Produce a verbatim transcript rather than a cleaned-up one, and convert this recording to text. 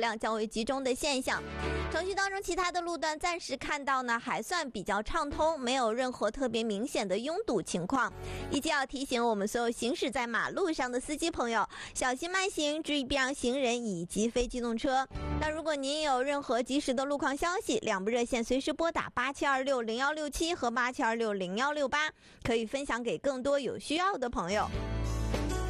量较为集中的现象。城区当中其他的路段暂时看到呢还算比较畅通，没有任何特别明显的拥堵情况。以及要提醒我们所有行驶在马路上的司机朋友，小心慢行，注意避让行人以及非机动车。那如果您有任何及时的路况消息，两部热线随时拨打八七二六零幺六七和八七二六零幺六八，可以分享给更多有需要的朋友。